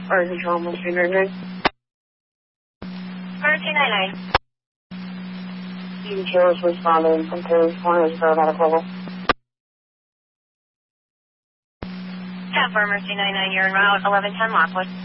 Fire Control, Mercy 99. Mercy 99. Steven Chillis responding from Terry's Corner, paramedic level. 10 for Mercy 99, you're en route, 1110 Lockwood.